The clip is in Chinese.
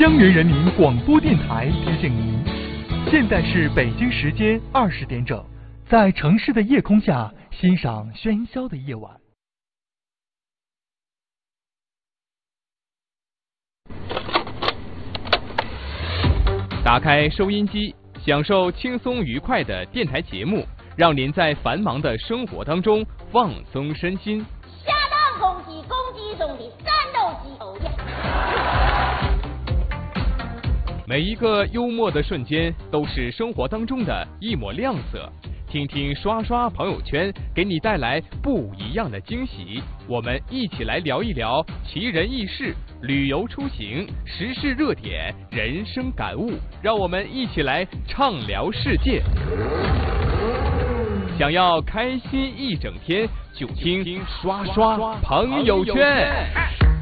江源人民广播电台提醒您，现在是北京时间20点整，在城市的夜空下欣赏喧嚣的夜晚。 打开收音机，享受轻松愉快的电台节目，让您在繁忙的生活当中放松身心。 下到公鸡中的战斗机偶样。 每一个幽默的瞬间都是生活当中的一抹亮色。听听刷刷朋友圈，给你带来不一样的惊喜。我们一起来聊一聊奇人异事、旅游出行、时事热点、人生感悟，让我们一起来畅聊世界。想要开心一整天，就听刷刷朋友圈。